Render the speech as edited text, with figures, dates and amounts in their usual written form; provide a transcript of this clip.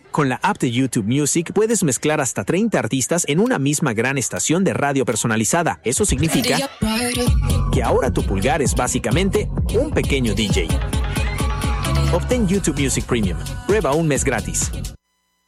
Con la app de YouTube Music puedes mezclar hasta 30 artistas en una misma gran estación de radio personalizada. Eso significa que ahora tu pulgar es básicamente un pequeño DJ. Obtén YouTube Music Premium. Prueba un mes gratis.